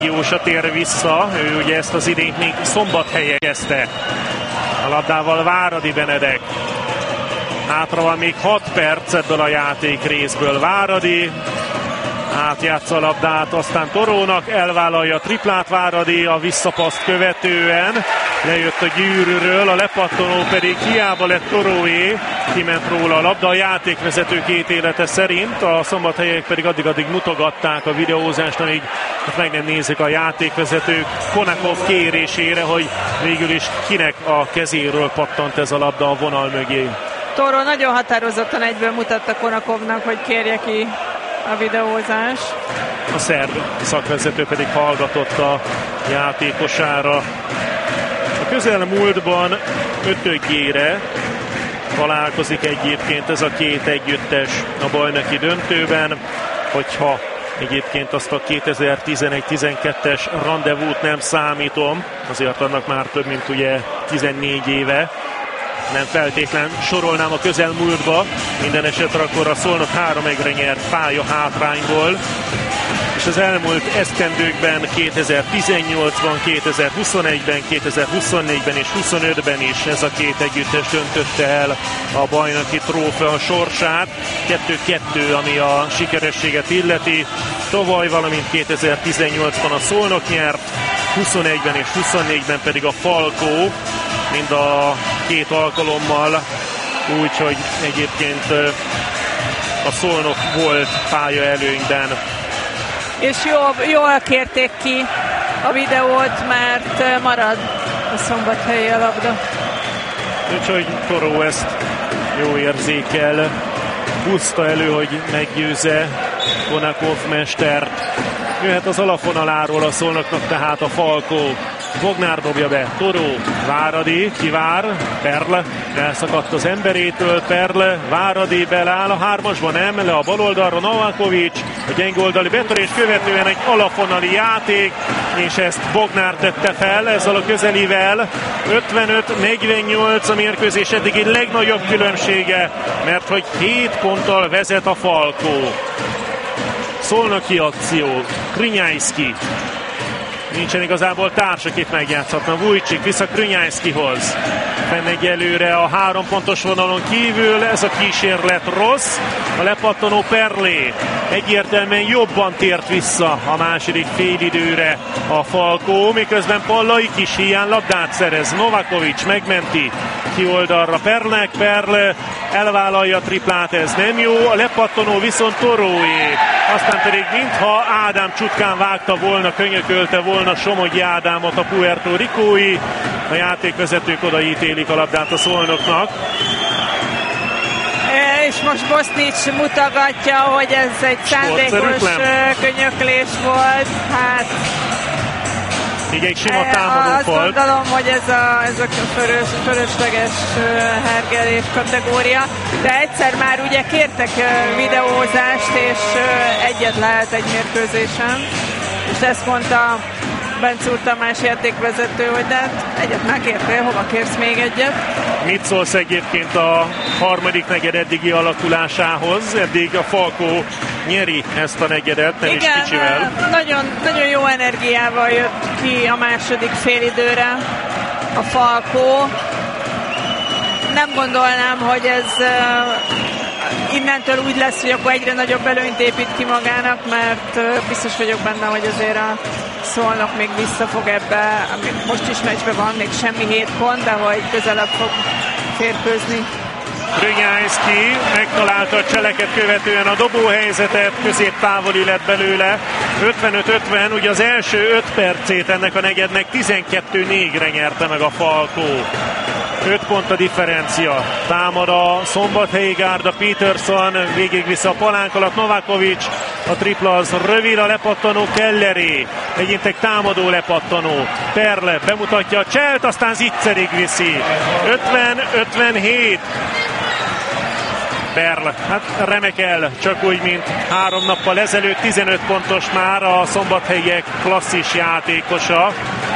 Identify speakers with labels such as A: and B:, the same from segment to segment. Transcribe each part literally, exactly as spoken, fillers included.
A: Jósa tér vissza, ő ugye ezt az idényt még Szombathelyen kezdte. A labdával Váradi Benedek. Hátra van még hat perc ebből a játék részből. Váradi átjátsza a labdát, aztán Torónak elvállalja a triplát Váradi a visszapaszt követően. Lejött a gyűrűről, a lepattanó pedig hiába lett Toróé, kiment róla a labda. A játékvezetők ítélete szerint, a Szombathelyek pedig addig-addig mutogatták a videózást, amíg meg nem nézik a játékvezetők Konakov kérésére, hogy végül is kinek a kezéről pattant ez a labda a vonal mögé.
B: Toró nagyon határozottan egyből mutatta Konakovnak, hogy kérje ki a videózás.
A: A szerb szakvezető pedig hallgatott a játékosára. A közelmúltban ötödjére találkozik egyébként ez a két együttes a bajnoki döntőben, hogyha egyébként azt a kétezer-tizenegy-tizenkettes randevút nem számítom, azért annak már több mint ugye tizennégy éve. Nem feltétlen sorolnám a közelmúltba, minden esetre akkor a Szolnok három egyre nyert pálya hátrányból, és az elmúlt esztendőkben kétezer-tizennyolcban, kétezer-huszonegyben, kétezer-huszonnégyben és huszonötben is ez a két együttes döntötte el a bajnoki trófea sorsát. kettő-kettő, ami a sikerességet illeti. Tavaly, valamint kétezer-tizennyolcban a Szolnok nyert, huszonegyben és huszonnégyben pedig a Falkó, mind a két alkalommal, úgyhogy egyébként a Szolnok volt pálya előnyben.
B: És jól, jól kérték ki a videót, mert marad a Szombathelyi a labda.
A: Úgyhogy Toró ezt jó érzékel, húzta elő, hogy meggyőzze Konakov mestert. Jöhet az alapvonaláról a Szolnoknak tehát a Falkó. Bognár dobja be, Toró, Váradi, kivár, Perle, elszakadt az emberétől, Perle, Váradi beláll a hármasba, nem, le a baloldalra, Novakovics, a gyengoldali betörés követően egy alapvonali játék, és ezt Bognár tette fel ezzel a közelivel. ötvenöt negyvennyolc a mérkőzés eddigi legnagyobb különbsége, mert hogy hét ponttal vezet a Falkó. Szolnoki akció, Krinyájszki. Nincsen igazából társ, akit megjátszhatna. Vujcsik vissza Krinyájszkihoz. Fenn előre a három pontos vonalon kívül, ez a kísérlet rossz. A lepattanó Perlé egyértelműen jobban tért vissza a második félidőre a Falkó, miközben Pallai kis hiány labdát szerez. Novakovics megmenti ki oldalra Perlnek, Perle elvállalja a triplát, ez nem jó. A lepattanó viszont Toróé. Aztán pedig mintha Ádám csutkán vágta volna, könyökölte volna Somogyi Ádámot a Puerto Ricói. A játékvezetők odaítélik a labdát a Szolnoknak.
B: És most Bosznics mutogatja, hogy ez egy szándékos könyöklés volt. Hát
A: még egy sima támadó
B: azt
A: fal.
B: gondolom, hogy ez a, ez a fölös, fölösleges hergelés kategória, de egyszer már ugye kértek videózást, és egyet lehet egy mérkőzésen, és ezt mondta Bencúr Tamás játékvezető, hogy de egyet már kértél, hova kérsz még egyet?
A: Mit szólsz egyébként a harmadik negyed eddigi alakulásához? Eddig a Falkó nyeri ezt a negyedet, nem
B: Igen,
A: is kicsivel.
B: Nagyon, nagyon jó energiával jött ki a második félidőre a Falkó. Nem gondolnám, hogy ez uh, innentől úgy lesz, hogy akkor egyre nagyobb előnyt épít ki magának, mert uh, biztos vagyok benne, hogy azért a Szolnok még vissza fog ebbe, most is meccsben van, még semmi hét pont, de hogy közelebb fog férkőzni.
A: Krinyájszki megtalálta a cseleket követően a dobóhelyzetet, középtávoli lett belőle. ötvenöt ötven, ugye az első öt percét ennek a negyednek tizenkettő négyre nyerte meg a Falkó. öt pont a differencia. Támad a Szombathelyi gárda, Peterson végig vissza a palánk alatt, Novakovics, a tripla az rövid, a lepattanó Kelleré, egyintek támadó lepattanó, Perle bemutatja a cselt, aztán zicserig viszi. ötven ötvenhét. Perle, hát remekel, csak úgy, mint három nappal ezelőtt, tizenöt pontos már a Szombathelyiek klasszis játékosa.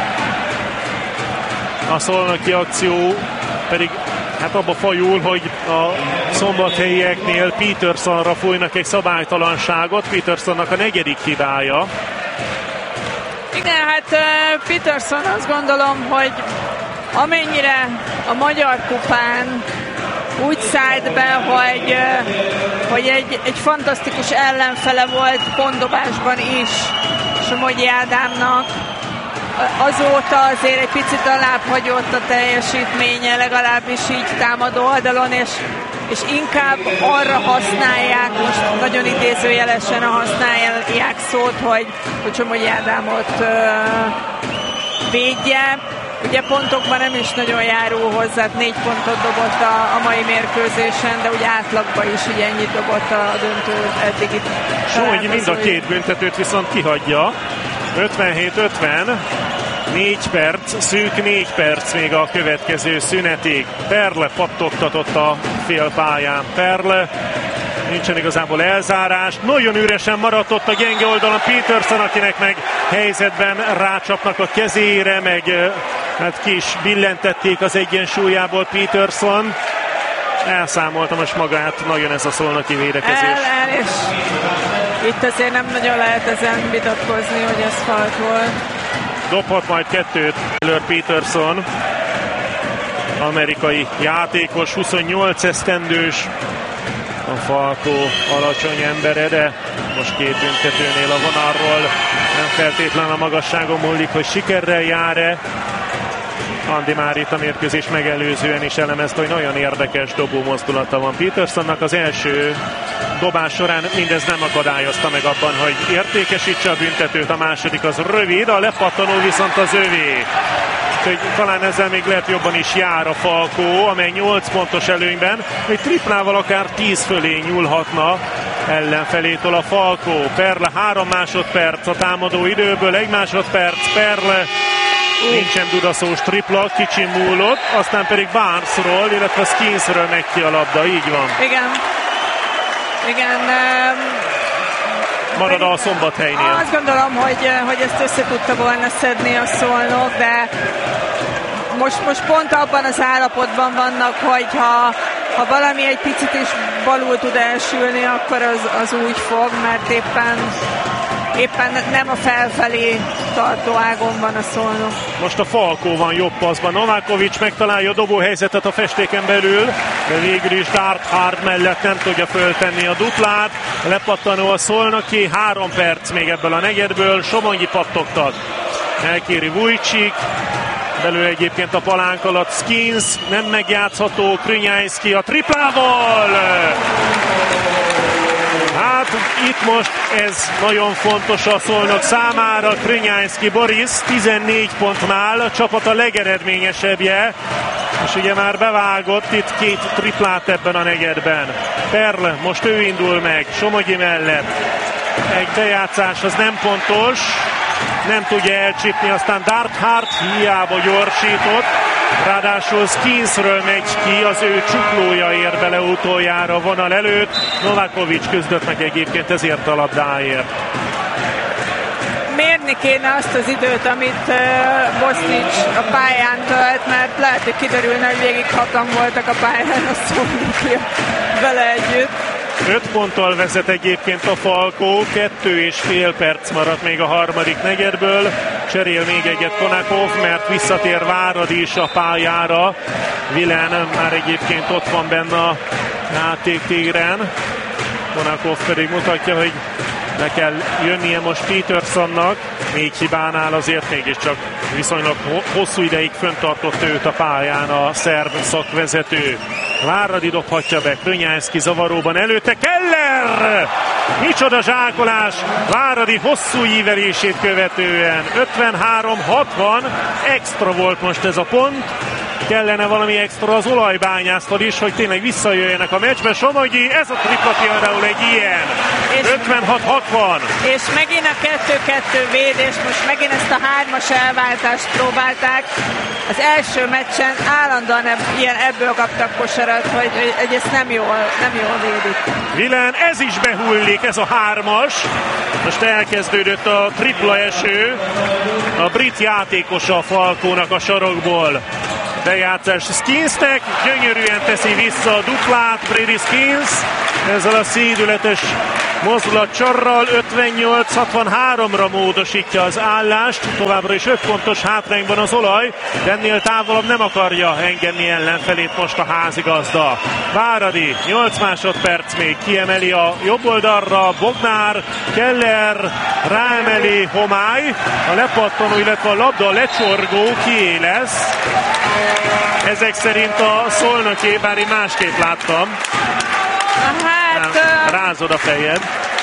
A: A szolnoki akció pedig hát abba fajul, hogy a szombathelyieknél Petersonra fújnak egy szabálytalanságot, Petersonnak a negyedik hibája.
B: Igen, hát Peterson azt gondolom, hogy amennyire a Magyar Kupán úgy szállt be, hogy, hogy egy, egy fantasztikus ellenfele volt pontdobásban is Somogyi Ádámnak, azóta azért egy picit alább hagyott a teljesítménye, legalábbis így támadó oldalon, és, és inkább arra használják, most nagyon idézőjelesen használják szót, hogy, hogy Somogyi Ádámot uh, védje. Ugye pontokban nem is nagyon járul hozzá, négy pontot dobott a, a mai mérkőzésen, de ugye átlagban is így ennyit dobott a döntő eddigi.
A: Somogyi mind a két büntetőt viszont kihagyja. ötvenhét ötven, négy perc, szűk négy perc még a következő szünetig. Perle pattogtatott a félpályán. Perle, nincsen igazából elzárás. Nagyon üresen maradt ott a gyenge oldalon Peterson, akinek meg helyzetben rácsapnak a kezére, meg hát ki is billentették az egyensúlyából Peterson. Elszámolta most magát, nagyon ez a szolnoki védekezés.
B: El, el, és itt azért nem nagyon lehet ezen vitatkozni, hogy ez falt volt.
A: Dobhat majd kettőt Taylor Peterson, amerikai játékos, huszonnyolc esztendős, a Falkó alacsony embere, de most két büntetőnél a vonalról nem feltétlen a magasságon múlik, hogy sikerrel jár-e. Andi már itt a mérkőzés megelőzően is elemezte, hogy nagyon érdekes dobó mozdulata van Petersonnak. Az első dobás során mindez nem akadályozta meg abban, hogy értékesítse a büntetőt, a második az rövid, a lepattanó viszont az övé. Úgyhogy talán ezzel még lehet jobban is jár a Falkó, amely nyolc pontos előnyben, egy triplával akár tíz fölé nyúlhatna ellenfelétől a Falkó. Perle három másodperc a támadó időből, egy másodperc, Perle. Nincsen dudaszós tripla, kicsi múlott, aztán pedig Barnesról, illetve Skinsről megy ki a labda, így van.
B: Igen. Igen. Um,
A: Marad a Szombathelynél.
B: Azt gondolom, hogy, hogy ezt össze tudta volna szedni a Szolnok, de most, most pont abban az állapotban vannak, hogy ha, ha valami egy picit is balul tud elsülni, akkor az, az úgy fog, mert éppen Éppen nem a felfelé tartó ágon van a Szolnok.
A: Most a Falkó van jobb passzban. Novákovics megtalálja a dobóhelyzetet a festéken belül, de végül is Darthard mellett nem tudja föltenni a duplát. Lepattanó a Szolnoki, három perc még ebből a negyedből. Somogyi pattogtat. Elkéri Vujcsik. Belül egyébként a palánk alatt Skins. Nem megjátszható. Krünyájszki a triplával. Hát itt most ez nagyon fontos a Szolnok számára. Krünyájszki Boris tizennégy pontnál, a csapat a legeredményesebbje, és ugye már bevágott itt két triplát ebben a negyedben. Perle, most ő indul meg Somogyi mellett. Egy bejátszás az nem pontos, nem tudja elcsípni, aztán Darthard hiába gyorsított. Ráadásul Skinsről megy ki, az ő csuklója ér bele utoljára a vonal előtt. Novákovics küzdött meg egyébként ezért a labdáért.
B: Mérni kéne azt az időt, amit uh, Bosnics a pályán tölt, mert lehet, hogy kiderülne, hogy végig hatan voltak a pályán, a Szolnokja vele együtt.
A: öt ponttal vezet egyébként a Falkó, kettő és fél perc maradt még a harmadik negyedből. Cserél még egyet Konakov, mert visszatér Váradi is a pályára. Vilen már egyébként ott van benne a játéktéren. Konakov pedig mutatja, hogy le kell jönnie most Petersonnak. Négy hibánál azért mégiscsak viszonylag hosszú ideig föntartott őt a pályán a szerb szakvezető. Váradi dobhatja be, Krünyájszki zavaróban előtte, Keller! Micsoda zsákolás! Váradi hosszú ívelését követően ötvenhárom hatvan, extra volt most ez a pont. Kellene valami extra az olajbányásztól is, hogy tényleg visszajöjjenek a meccsbe. Somogyi, ez a tripla például egy ilyen. ötvenhat hatvan.
B: És megint a kettő-kettő védés, most megint ezt a hármas elváltást próbálták. Az első meccsen állandóan ebb, ilyen ebből kaptak kosarat, hogy, hogy ezt nem jól, nem jól védik.
A: Vilen, ez is behullik, ez a hármas. Most elkezdődött a tripla eső. A brit játékosa a Falkónak a sarokból. Bejátszás Skinsnek, gyönyörűen teszi vissza a duplát Brady Skins, ezzel a szédületes Mozdulat csorral ötvennyolc hatvanháromra módosítja az állást, továbbra is öt pontos hátrányban az Olaj, de ennél távolabb nem akarja engedni ellenfelét most a házigazda. Váradi, nyolc másodperc még, kiemeli a jobb oldalra, Bognár, Keller, ráemeli Homály, a lepattanó, illetve a labda lecsorgó kié lesz. Ezek szerint a Szolnoké, bár én másképp láttam.
B: Hát,
A: nem, rázod a fejed.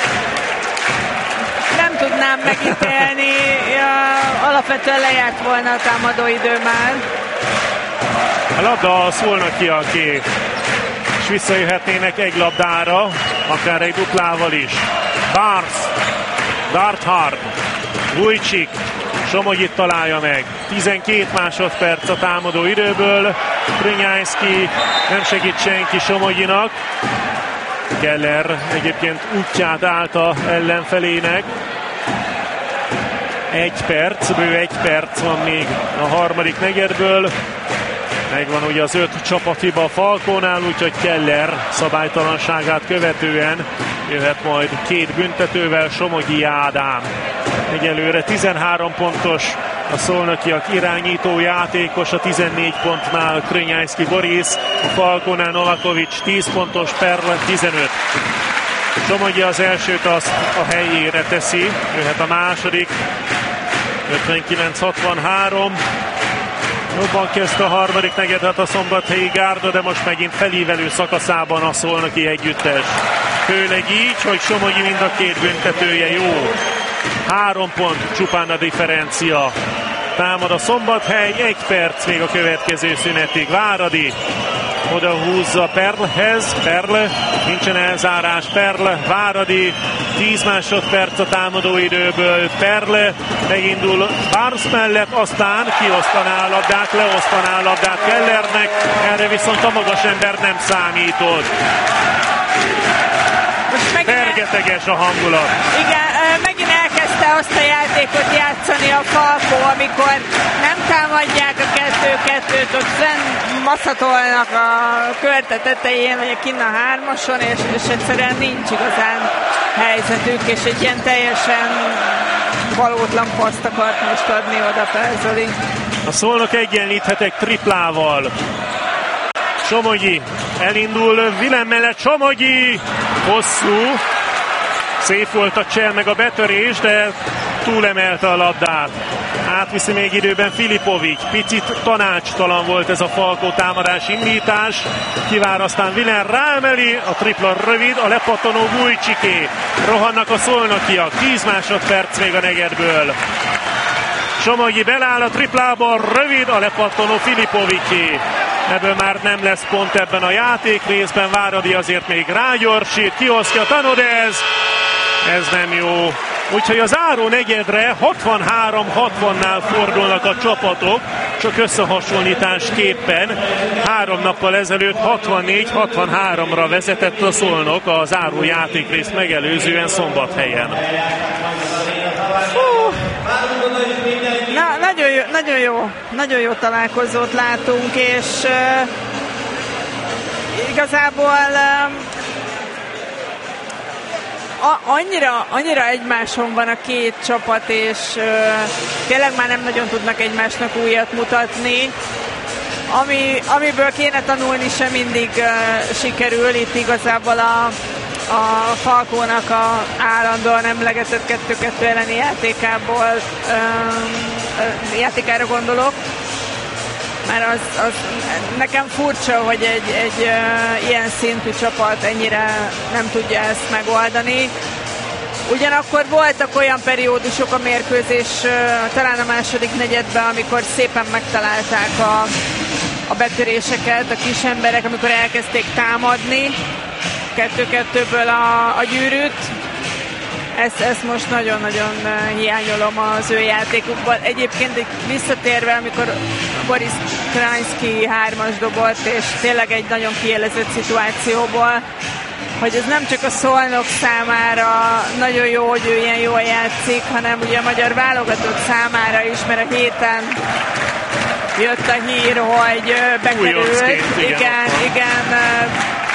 B: Nem tudnám megítélni, alapvetően lejárt volna a támadóidő már.
A: A labda a Szolnokiaké, és visszajöhetnének egy labdára, akár egy duplával is. Barsz, Darthard, Vujcik, Somogyit találja meg. tizenkét másodperc a támadó időből. Krnyájszki nem segít senki Somogyinak. Keller egyébként útját állta ellenfelének. Egy perc, bő egy perc van még a harmadik negyedből. Megvan ugye az öt csapathiba a Falkónál, úgyhogy Keller szabálytalanságát követően jöhet majd két büntetővel Somogyi Ádám. Egyelőre tizenhárom pontos a szolnokiak irányító játékos, a tizennégy pontnál Krnyájszki Boris, a Falkónál Novakovics tíz pontos, Perle tizenöt. Somogyi az elsőt azt a helyére teszi, jöhet a második, ötvenkilenc hatvanhárom. Jobban kezdte a harmadik negyedet a Szombathelyi Gárda, de most megint felívelő szakaszában a szolnoki együttes. Főleg így, hogy Somogyi mind a két büntetője jó. Három pont csupán a differencia. Támad a Szombathely, egy perc még a következő szünetig. Váradi oda húzza Perlhez, Perle, nincsen elzárás, Perle, Váradi, tíz másodperc a támadó időből, Perle megindul Barsz mellett, aztán kiosztaná a labdát, leosztaná a labdát Kellernek, erre viszont a magas ember nem számított. Fergeteges a hangulat.
B: Igen, megint elkezdte azt a játékot játszani a Falkó, amikor nem támadják a kettő-kettőt, ott fenn maszatolnak a körte tetején, vagy a kinn a hármason, és, és egyszerűen nincs igazán helyzetük, és egy ilyen teljesen valótlan paszt akart most adni oda Felzoli.
A: A Szolnok egyenlíthet egy triplával. Somogyi elindul Vilem mellett, Somogyi hosszú, szép volt a csel meg a betörés, de túlemelte a labdát. Átviszi még időben Filipovic, picit tanácstalan volt ez a Falkó támadás indítás, kivár aztán Vilem, ráemeli, a tripla rövid, a lepattanó Vujcsiké, rohannak a szolnokiak, tíz másodperc még a negyedből. Somogyi beláll a triplába, rövid, a lepattanó Filipovické. Ebből már nem lesz pont ebben a játékrészben, Váradi azért még rágyorsít, kiosztja Tanodez, ez nem jó. Úgyhogy az záró negyedre hatvanhárom hatvannál fordulnak a csapatok, csak összehasonlításképpen. Három nappal ezelőtt hatvannégy hatvanháromra vezetett a Szolnok a záró játékrészt megelőzően Szombathelyen.
B: Hú. Na, nagyon jó, nagyon jó, nagyon jó találkozót látunk, és uh, igazából uh, a, annyira, annyira egymáson van a két csapat, és uh, tényleg már nem nagyon tudnak egymásnak újat mutatni. Ami, amiből kéne tanulni, sem mindig uh, sikerül, itt igazából a a Falkónak a állandóan emlegetett kettő-kettő elleni játékából um, játékára gondolok, mert az, az nekem furcsa, hogy egy, egy uh, ilyen szintű csapat ennyire nem tudja ezt megoldani. Ugyanakkor voltak olyan periódusok a mérkőzés, uh, talán a második negyedben, amikor szépen megtalálták a, a betöréseket, a kis emberek, amikor elkezdték támadni kettő-kettőből a, a gyűrűt. Ezt, ezt most nagyon-nagyon hiányolom az ő játékukban. Egyébként visszatérve, amikor Boris Krnyájszki hármas dobott, és tényleg egy nagyon kiélezett szituációból, hogy ez nem csak a Szolnok számára nagyon jó, hogy ő ilyen jól játszik, hanem ugye a magyar válogatott számára is, mert a héten jött a hír, hogy bekerült.
A: Igen,
B: igen, igen,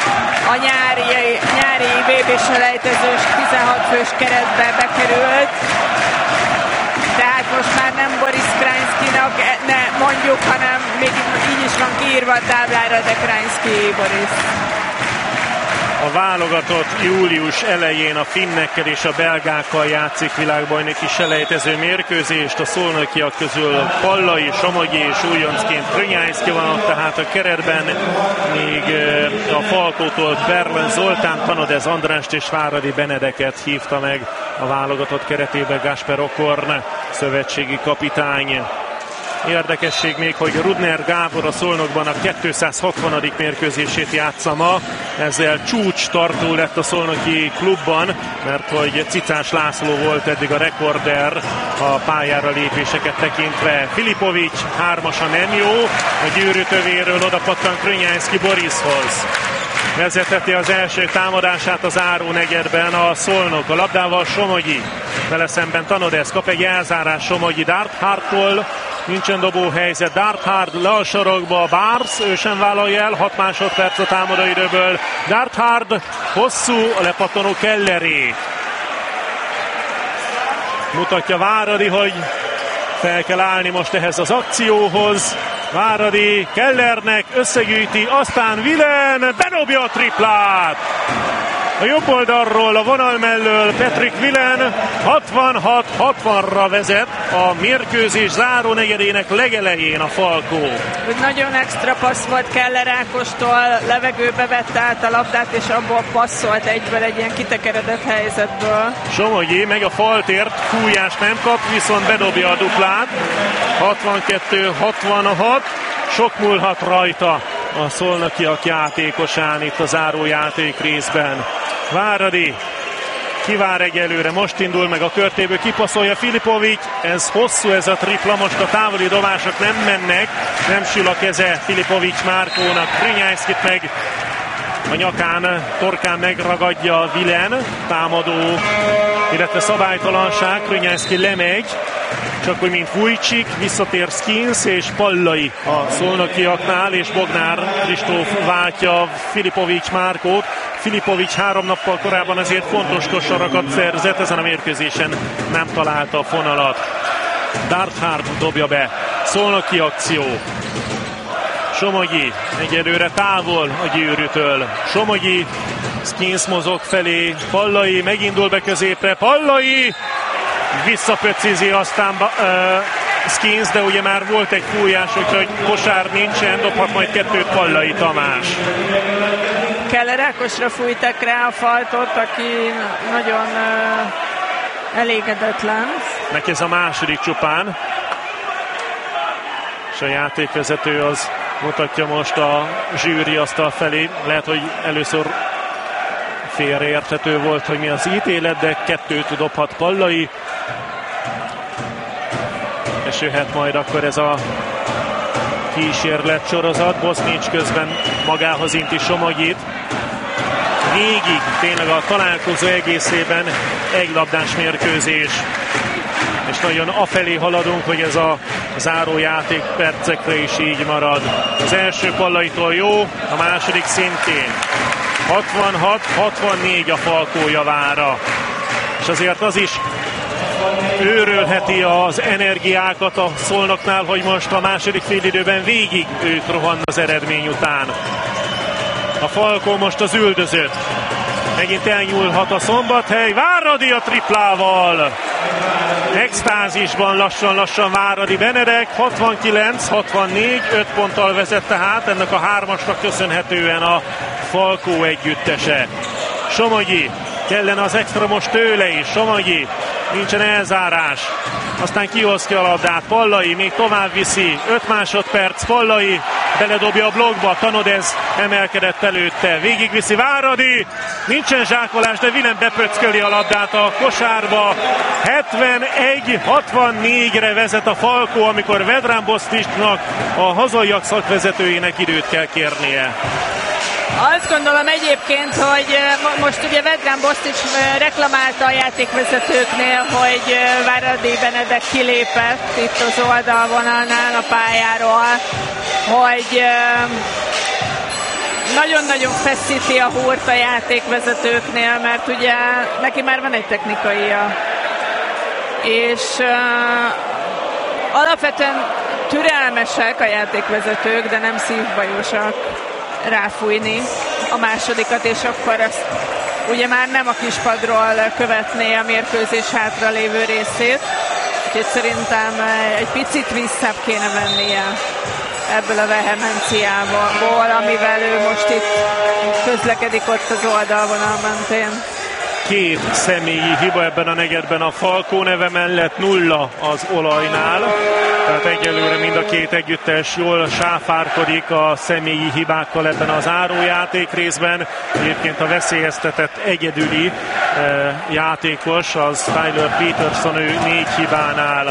B: a nyári, nyári vé bé-selejtezős tizenhat fős keretbe bekerült. Tehát most már nem Boris Krajnszkinak ne mondjuk, hanem még így is van kiírva a táblára, de Krajnszki Boris.
A: A válogatott július elején a finnekkel és a belgákkal játszik világbajnoki selejtező mérkőzést. A szolnokiak közül Pallai, Somogyi és újoncként Krönyájszki van ott tehát a keretben, míg a Falkótól Perlen Zoltán, Tanodez Andrást és Váradi Benedeket hívta meg a válogatott keretébe Gáspár Okorn, szövetségi kapitány. Érdekesség még, hogy Rudner Gábor a Szolnokban a kétszázhatvanadik mérkőzését játsza ma. Ezzel csúcs tartó lett a szolnoki klubban, mert hogy Cicás László volt eddig a rekorder a pályára lépéseket tekintve. Filipovics hármasa nem jó, a gyűrűtövéről odapattan Krönyájszki Borishoz. Vezeteti az első támadását az záró negyedben a Szolnok. A labdával Somogyi, vele szemben Tanodez, kap egy elzárás Somogyi Darthardtól. Nincsen dobó helyzet, Darthard le a sarokba, Bars, ő sem vállalja el, hat másodperc a támadóidőből. Darthard hosszú, a lepattanó Kelleré. Mutatja Váradi, hogy fel kell állni most ehhez az akcióhoz. Váradi Kellernek összegyűjti, aztán Vilen bedobja a triplát. A jobb oldalról, a vonal mellől Patrick Vilen hatvanhat hatvanra vezet a mérkőzés záró negyedének legelején a Falkó.
B: Nagyon extra passz volt Keller Ákostól, levegőbe vette át a labdát, és abból passzolt egyből egy ilyen kitekeredett helyzetből.
A: Somogyi meg a faltért fújást nem kap, viszont bedobja a duplát. hatvankettő hatvanhat, sok múlhat rajta a szolnokiak játékosán itt a zárójáték részben. Váradi kivár egyelőre, most indul meg a körtéből, kipaszolja Filipovics, ez hosszú ez a tripla, most a távoli dobások nem mennek, nem sül a keze Filipovics Márkónak, Krönyájszkit meg a nyakán, torkán megragadja Vilen, támadó, illetve szabálytalanság, Krönyájszki lemegy, csak úgy mint Vujcsik, visszatér Skins és Pallai a szolnokiaknál, és Bognár Kristóf váltja Filipovics Márkót. Filipovics három nappal korábban azért fontos kosarakat szerzett, ezen a mérkőzésen nem találta a fonalat. Darthard dobja be, szolnoki akció. Somogyi egyelőre távol a gyűrűtől. Somogyi, Skins mozog felé, Pallai megindul be középre, Pallai visszapöcizi, aztán uh, Skins, de ugye már volt egy fújás, úgyhogy kosár nincsen, dobhat majd kettőt Pallai Tamás.
B: Keller Ákosra fújtak rá a faltot, aki nagyon uh, elégedetlen.
A: Neki ez a második csupán. És a játékvezető az mutatja most a zsűri asztal felé. Lehet, hogy először félreérthető volt, hogy mi az ítélet, de kettőt dobhat Pallai. És jöhet majd akkor ez a kísérlet sorozat. Bosznics közben magához inti Somogyit. Végig tényleg a találkozó egészében egy labdás mérkőzés. És nagyon afelé haladunk, hogy ez a zárójáték percekre is így marad. Az első Pallaitól jó, a második szintén. hatvanhat hatvannégy a Falkó javára. És azért az is őrölheti az energiákat a Szolnoknál, hogy most a második félidőben végig őt rohan az eredmény után. A Falkó most az üldözött. Megint elnyúlhat a Szombathely. Váradi a triplával. Extázisban lassan-lassan Váradi Benedek. hatvankilenc hatvannégy, öt ponttal vezet tehát. Ennek a hármasnak köszönhetően a Falkó együttese. Somogyi. Kellene az extra most tőle is. Somogyi. Nincsen elzárás. Aztán kiosztja a labdát. Pallai még tovább viszi. öt másodperc. Pallai beledobja a blokkba. Tanodez emelkedett előtte. Végigviszi Váradi. Nincsen zsákolás, de Vilen bepöcköli a labdát a kosárba. hetvenegy hatvannégyre vezet a Falkó, amikor Vedran Bosznicsnak, a hazaiak szakvezetőjének időt kell kérnie.
B: Azt gondolom egyébként, hogy most ugye Vedran Bosznics reklamálta a játékvezetőknél, hogy Váradi Benedek kilépett itt az oldalvonalnál a pályáról, hogy nagyon-nagyon feszíti a húrt a játékvezetőknél, mert ugye neki már van egy technikaija. És uh, alapvetően türelmesek a játékvezetők, de nem szívbajosak ráfújni a másodikat, és akkor ezt ugye már nem a kispadról követné a mérkőzés hátra lévő részét. Úgyhogy szerintem egy picit visszább kéne vennie ebből a vehemenciából, amivel ő most itt közlekedik ott az oldalvonal mentén.
A: Két személyi hiba ebben a negyedben a Falkó neve mellett, nulla az Olajnál. Tehát egyelőre mind a két együttes jól sáfárkodik a személyi hibákkal ebben az árójáték részben. Egyébként a veszélyeztetett egyedüli eh, játékos az Tyler Peterson, ő négy hibánál.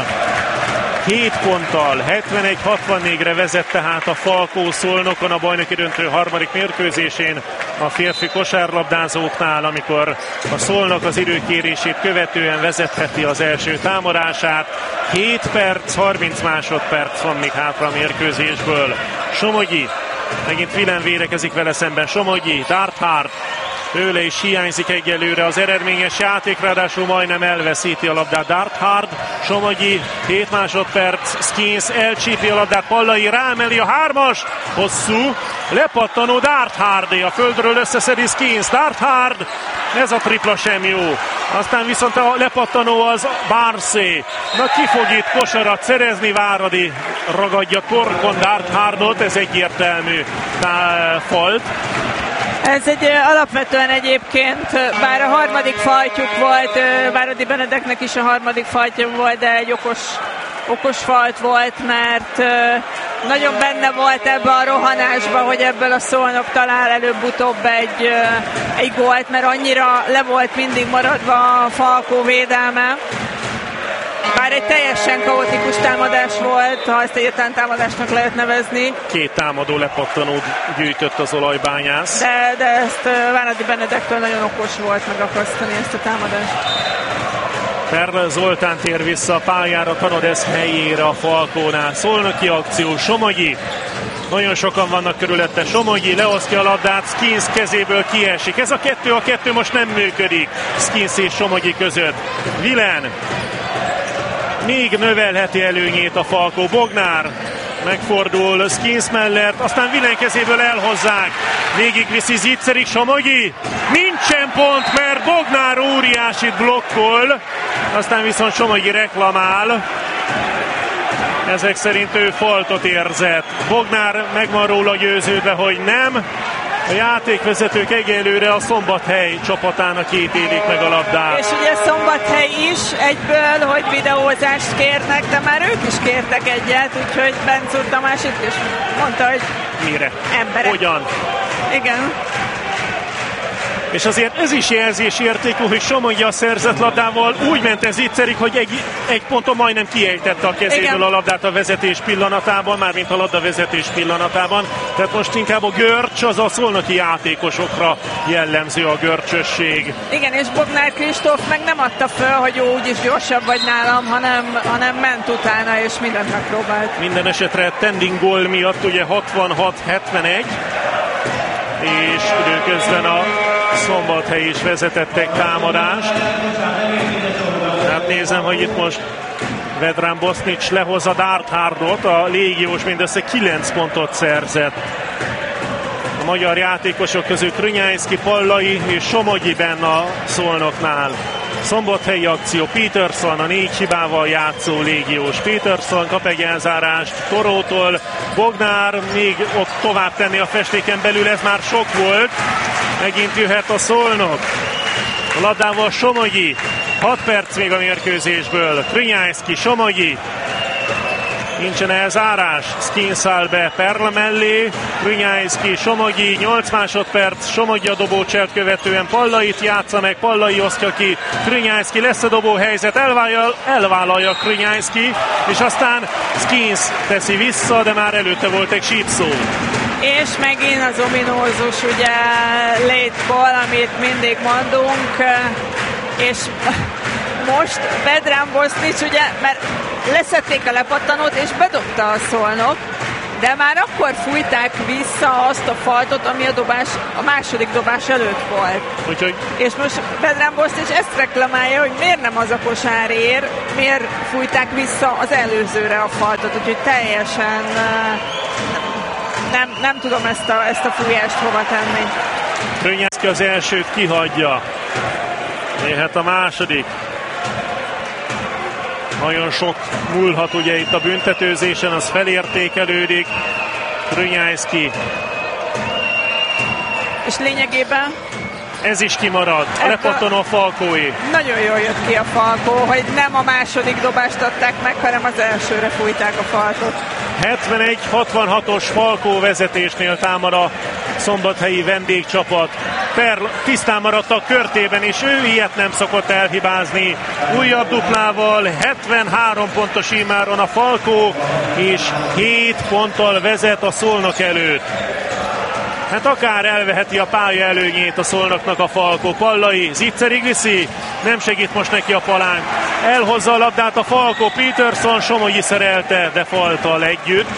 A: hét ponttal hetvenegy hatvannégyre vezet tehát a Falkó Szolnokon a bajnoki döntő harmadik mérkőzésén a férfi kosárlabdázóknál, amikor a Szolnok az időkérését követően vezetheti az első támadását. hét perc, harminc másodperc van még hátra a mérkőzésből. Somogyi, megint Villen védekezik vele szemben. Somogyi, Darthard, tőle is hiányzik egyelőre az eredményes játék, ráadásul majdnem elveszíti a labdát Darthard. Somogyi, hét másodperc, Skins elcsípi a labdát, Pallai rámeli a hármas, hosszú, lepattanó Darthardé, a földről összeszedi Skins, Darthard, ez a tripla sem jó. Aztán viszont a lepattanó az Barcé. Na ki fog itt kosarat szerezni? Váradi ragadja torkon Darthardot, ez egyértelmű tá- falt.
B: Ez egy alapvetően egyébként, bár a harmadik fajtjuk volt, Váradi Benedeknek is a harmadik fajtja volt, de egy okos, okos falt volt, mert nagyon benne volt ebbe a rohanásba, hogy ebből a Szolnok talál előbb-utóbb egy, egy gólt, mert annyira le volt mindig maradva a Falkó védelme. Bár egy teljesen kaotikus támadás volt, ha ezt egyetlen támadásnak lehet nevezni.
A: Két támadó lepattanót gyűjtött az Olajbányász.
B: De, de ezt Váradi Benedektől nagyon okos volt megakasztani ezt a támadást.
A: Perl Zoltán tér vissza a pályára, Tanodesz helyére a Falkónál. Szolnoki akció, Somogyi. Nagyon sokan vannak körülötte. Somogyi leosztja a labdát, Skins kezéből kiesik. Ez a kettő a kettő most nem működik Skins és Somogyi között. Villen még növelheti előnyét a Falkó. Bognár megfordul Skins mellett, aztán Villen kezéből elhozzák. Végigviszi Zicserig, Somogyi. Nincsen pont, mert Bognár óriásit blokkol. Aztán viszont Somogyi reklamál. Ezek szerint ő faltot érzett. Bognár meg van róla győződve, hogy nem. A játékvezetők egyelőre a Szombathely csapatának ítélik meg a labdát.
B: És ugye Szombathely is egyből, hogy videózást kérnek, de már ők is kértek egyet, úgyhogy Bencúr Tamás itt is mondta, hogy
A: mire?
B: Emberek.
A: Hogyan?
B: Igen.
A: És azért ez is jelzésértékű, hogy Somogyi a szerzett labdával úgy ment ez Zicserig, hogy egy, egy ponton majdnem kiejtette a kezéből Igen. a labdát a vezetés pillanatában, mármint a labda vezetés pillanatában. Tehát most inkább a görcs, az a szolnoki játékosokra jellemző a görcsösség.
B: Igen, és Bognár Kristóf meg nem adta föl, hogy jó, úgyis gyorsabb vagy nálam, hanem, hanem ment utána, és mindent megpróbált.
A: Minden esetre tending gól miatt ugye hatvanhat hetvenegy, és időközben a Szombathely is vezetett egy támadást. Hát nézem, hogy itt most Vedran Bosnic lehozza Darthardot, a légiós mindössze kilenc pontot szerzett. A magyar játékosok közül Krünyájszki, Pallai és Somogyi benne a Szolnoknál. Szombathelyi akció, Peterson, a négy hibával játszó légiós. Peterson kap egy elzárást Torótól, Bognár még ott tovább tenni a festéken belül, ez már sok volt. Megint jöhet a Szolnok. A labdával Somogyi. hat perc még a mérkőzésből. Krünyájszki, Somogyi. Nincsen elzárás. Skins áll be Perla mellé. Krünyájszki, Somogyi, nyolc másodperc. Somogyi a dobócselt követően Pallait játsza meg. Pallai osztja ki. Krünyájszki, lesz a dobó helyzet. Elvállalja, elvállalja Krünyájszki. És aztán Skins teszi vissza, de már előtte volt egy sípszó.
B: És megint az ominózus ugye late ball, amit mindig mondunk, és most Vedran Bosnic ugye, mert leszették a lepattanót, és bedobta a Szolnok, de már akkor fújták vissza azt a faltot, ami a, dobás, a második dobás előtt volt.
A: Úgyhogy...
B: És most Vedran Bosnic ezt reklamálja, hogy miért nem az a kosár ér, miért fújták vissza az előzőre a faltot, úgyhogy teljesen nem, nem tudom ezt a, ezt a fújást hova tenni.
A: Krönyászki az elsőt kihagyja. Jöhet a második. Nagyon sok múlhat ugye itt a büntetőzésen, az felértékelődik. Krönyászki.
B: És lényegében
A: ez is kimarad. Lepattanó a Falkóé.
B: Nagyon jól jött ki a Falkó, hogy nem a második dobást adták meg, hanem az elsőre fújták a faltot.
A: hetvenegy hatvanhatos Falkó vezetésnél támad a szombathelyi vendégcsapat. Perl tisztán maradt a körtében, és ő ilyet nem szokott elhibázni. Újabb duplával, hetvenhárom pontos immáron a Falkó, és hét ponttal vezet a Szolnok előtt. Hát akár elveheti a pálya előnyét a Szolnoknak a Falkó. Pallai zicserig viszi, nem segít most neki a palánk. Elhozza a labdát a Falkó, Peterson, Somogyi szerelte, de faltal együtt.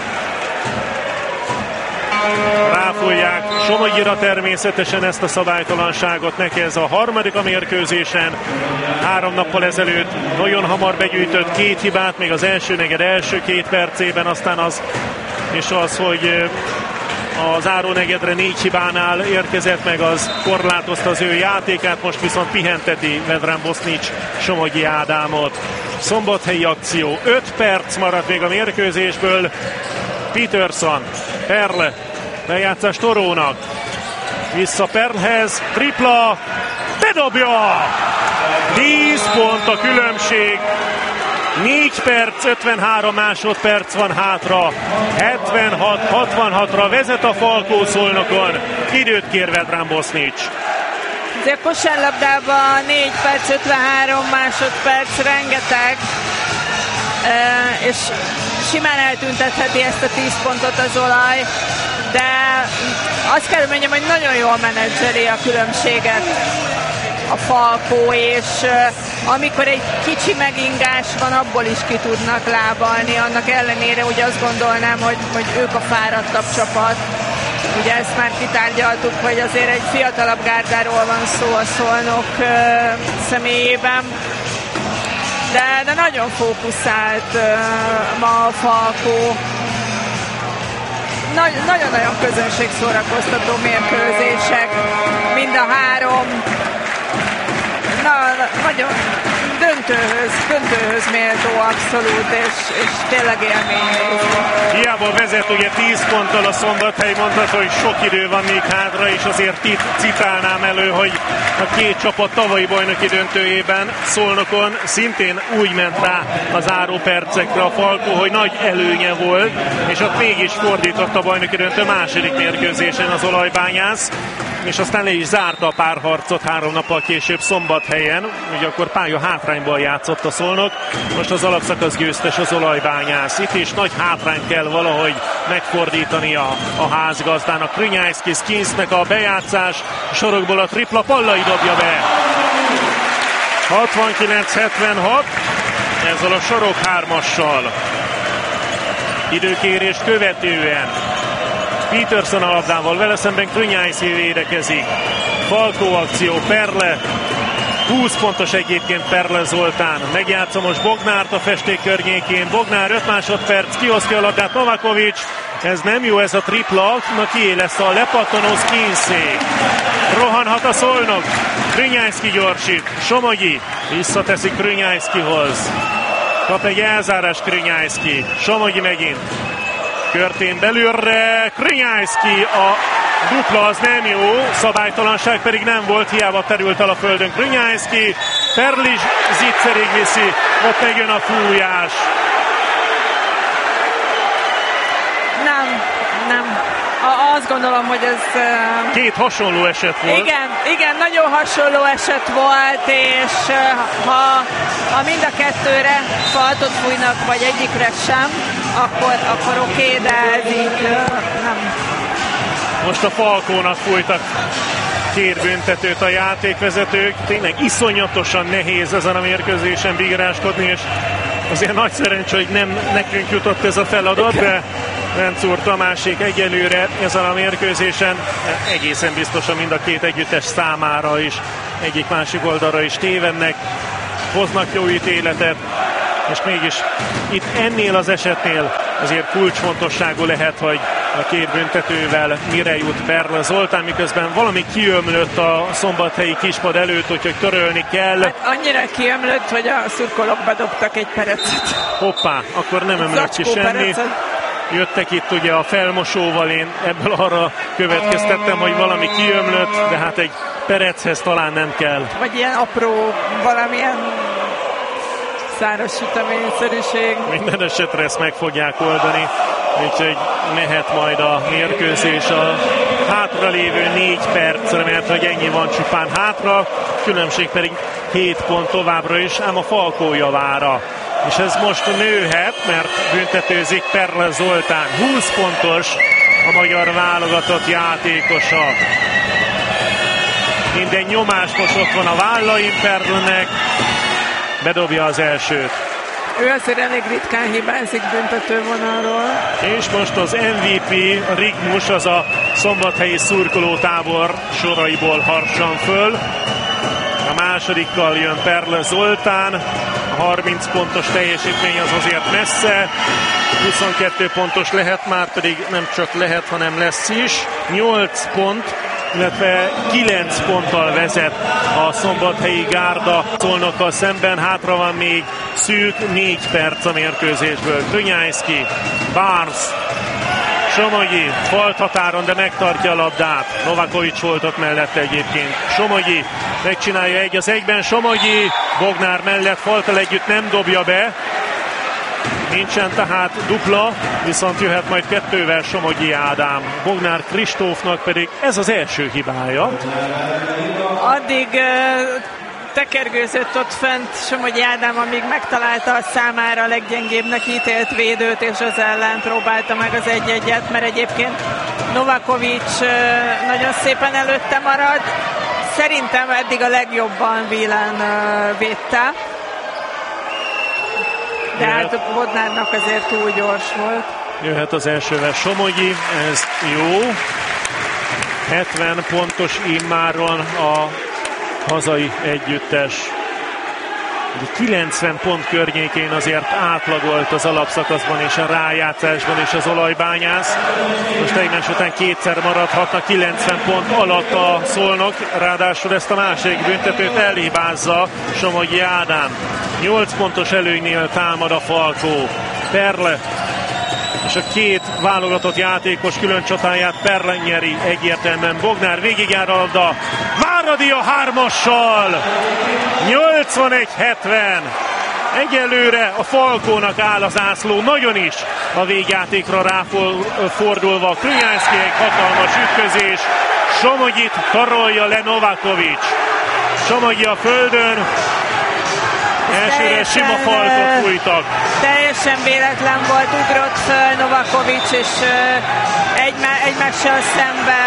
A: Ráfújják Somogyira természetesen ezt a szabálytalanságot, neki ez a harmadik a mérkőzésen. Három nappal ezelőtt nagyon hamar begyűjtött két hibát, még az első negyed első két percében, aztán az és az, hogy a zárónegyedre négy hibánál érkezett meg, az korlátozta az ő játékát, most viszont pihenteti Vedran Bosnic Somogyi Ádámot. Szombathelyi akció, öt perc maradt még a mérkőzésből. Peterson, Perl, bejátszás Torónak. Vissza Perlhez, tripla, bedobja! tíz pont a különbség. négy perc, ötvenhárom másodperc van hátra. hetvenhat hatvanhatra vezet a Falkó Szolnokon. Időt kér Vedran Bosnic.
B: De a kosárlabdában négy perc, ötvenhárom másodperc, rengeteg. E, és simán eltüntetheti ezt a tíz pontot az olaj. De azt kell mondjam, hogy nagyon jól menedzseli a különbséget a Falkó, és uh, amikor egy kicsi megingás van, abból is ki tudnak lábalni. Annak ellenére ugye azt gondolnám, hogy, hogy ők a fáradtabb csapat. Ugye ezt már kitárgyaltuk, hogy azért egy fiatalabb gárdáról van szó a Szolnok uh, személyében. De, de nagyon fókuszált uh, ma a Falkó. Nagy, nagyon-nagyon közönségszórakoztató mérkőzések. Mind a három. Na, nagyon döntőhöz, döntőhöz méltó abszolút, és, és tényleg élmény.
A: Hiába vezet ugye tíz ponttal a Szombathely, mondható, hogy sok idő van még hátra, és azért itt citálnám elő, hogy a két csapat tavalyi bajnoki döntőjében Szolnokon szintén úgy ment rá az záró percekre a Falkó, hogy nagy előnye volt, és ott mégis fordított a bajnoki döntő második mérkőzésen az Olajbányász, és aztán le is zárta a párharcot három nappal később Szombathelyen. Ugye akkor pálya hátrányban játszott a Szolnok, most az alapszakasz győztes az Olajbányász. Itt is nagy hátrány kell valahogy megfordítani a, a házgazdának. Krönyászki, Skinsznek a bejátszás, sorokból a tripla, Pallai dobja be. hatvankilenc hetvenhat, ezzel a sorok hármassal. Időkérést követően Peterson a labdával, vele szemben Krönyászki védekezik. Falkó akció, Perle, húsz pontos egyébként Perle Zoltán. Megjátsza most Bognárt a festék környékén. Bognár öt másodperc, kiosztja a labdát Novakovics. Ez nem jó, ez a tripla, na kié lesz a lepattanó Skinszé. Rohanhat a Szolnok. Krönyászki gyorsít, Somogyi visszateszik Krönyászkihoz. Kap egy elzárás Krönyászki, Somogyi megint. Körtén belülre, Krönyászki, a dupla az nem jó, szabálytalanság pedig nem volt, hiába terült el a földön Krönyászki. Perlis zicserig viszi, ott megjön a fújás.
B: Nem, nem. A, azt gondolom, hogy ez... Uh...
A: Két hasonló eset volt.
B: Igen, igen, nagyon hasonló eset volt, és uh, ha, ha mind a kettőre faltot fújnak, vagy egyikre sem, akkor, akkor oké, okay, de ez így uh, nem.
A: Most a Falkónak fújtak két büntetőt a játékvezetők. Tényleg iszonyatosan nehéz ezen a mérkőzésen bíráskodni, és azért nagy szerencsé, hogy nem nekünk jutott ez a feladat, de Vencúr Tamásék egyelőre ezen a mérkőzésen egészen biztosan mind a két együttes számára is egyik-másik oldalra is tévednek, hoznak jó ítéletet, és mégis itt ennél az esetnél azért kulcsfontosságú lehet, hogy a két büntetővel mire jut Perle Zoltán, miközben valami kiömlött a szombathelyi kispad előtt, úgyhogy törölni kell.
B: Hát annyira kiömlött, hogy a szurkolók bedobtak egy perecet.
A: Hoppá, akkor nem ömlött ki semmi. Jöttek itt ugye a felmosóval, én ebből arra következtettem, hogy valami kiömlött, de hát egy perechez talán nem kell.
B: Vagy ilyen apró, valamilyen száraz süteményszerűség.
A: Minden esetre ezt meg fogják oldani, úgyhogy mehet majd a mérkőzés a hátralévő négy percre, mert hogy ennyi van csupán hátra, különbség pedig hét pont továbbra is, ám a Falkó javára. És ez most nőhet, mert büntetőzik Perle Zoltán. húsz pontos a magyar válogatott játékosa. Minden nyomás most ott van a vállain Perlenek. Bedobja az elsőt.
B: Ő azért elég ritkán hibázik büntetővonalról.
A: És most az em vé pé Rigmus, az a szombathelyi szurkolótábor soraiból harcsan föl. A másodikkal jön Perle Zoltán. A harminc pontos teljesítmény az azért messze. huszonkettő pontos lehet, már pedig nem csak lehet, hanem lesz is. nyolc pont, illetve kilenc ponttal vezet a szombathelyi gárda Szolnokkal szemben. Hátra van még szűk négy perc a mérkőzésből. Krünyájszki, Barnes, Somogyi, falt határon, de megtartja a labdát. Novakovics volt ott mellette egyébként. Somogyi megcsinálja egy az egyben. Somogyi Bognár mellett faltal együtt nem dobja be. Nincsen tehát dupla, viszont jöhet majd kettővel Somogyi Ádám. Bognár Kristófnak pedig ez az első hibája.
B: Addig uh, tekergőzött ott fent Somogyi Ádám, amíg megtalálta a számára a leggyengébbnek ítélt védőt, és az ellen próbálta meg az egy-egyet, mert egyébként Novakovics uh, nagyon szépen előtte marad. Szerintem eddig a legjobban Wieland uh, védte. De hát Bodnárnak azért túl gyors volt.
A: Jöhet az elsővel Somogyi, ez jó. hetven pontos immáron a hazai együttes. kilencven pont környékén azért átlagolt az alapszakaszban és a rájátszásban és az olajbányász. Most egymás után kétszer maradhatnak kilencven pont alatt a Szolnok, ráadásul ezt a másik büntetőt elhibázza Somogyi Ádám. nyolc pontos előnynél támad a Falkó. Perle és a két válogatott játékos külön csatáját Perle nyeri egyértelműen. Bognár végigjár a labda. Váradi a hármassal! nyolcvanegy hetven. Egyelőre a Falkónak áll az ászló, nagyon is a végjátékra ráfordulva. Krünyászki, egy hatalmas ütközés. Somogyit karolja le Novakovics. Somogyi a földön. Elsőre sima faltot fújtak.
B: Teljesen véletlen volt, ugrott föl Novakovics, és uh, egy, egymással szembe